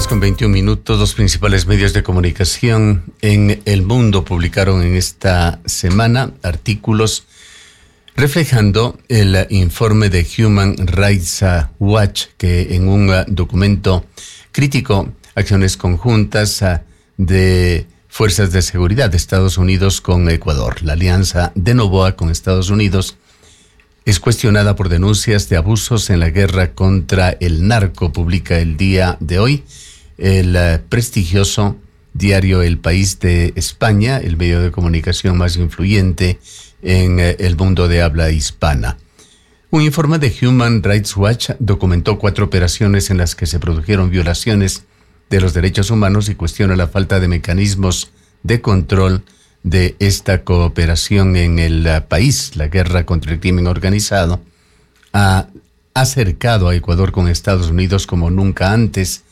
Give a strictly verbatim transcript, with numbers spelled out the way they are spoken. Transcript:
horas con veintiún minutos, los principales medios de comunicación en el mundo publicaron en esta semana artículos reflejando el informe de Human Rights Watch, que en un documento criticó acciones conjuntas de fuerzas de seguridad de Estados Unidos con Ecuador. La alianza de Noboa con Estados Unidos es cuestionada por denuncias de abusos en la guerra contra el narco, publica el día de hoy el uh, prestigioso diario El País de España, el medio de comunicación más influyente en uh, el mundo de habla hispana. Un informe de Human Rights Watch documentó cuatro operaciones en las que se produjeron violaciones de los derechos humanos y cuestiona la falta de mecanismos de control de esta cooperación en el uh, país. La guerra contra el crimen organizado ha acercado a Ecuador con Estados Unidos como nunca antes,